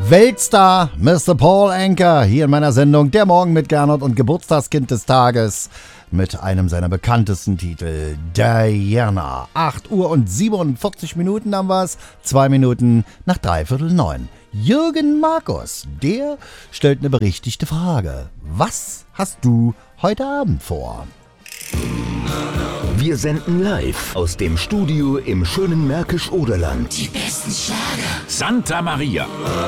Weltstar Mr. Paul Anka hier in meiner Sendung Der Morgen mit Gernot und Geburtstagskind des Tages mit einem seiner bekanntesten Titel, Diana. 8 Uhr und 47 Minuten haben wir es, 2 Minuten nach 8:45. Jürgen Markus, der stellt eine berechtigte Frage. Was hast du heute Abend vor? Wir senden live aus dem Studio im schönen Märkisch-Oderland. Die besten Schlager. Santa Maria.